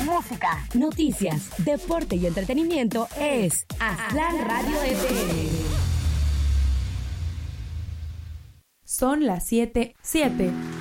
música, noticias, deporte y entretenimiento es Aztlán Radio FM. Son las 7:07.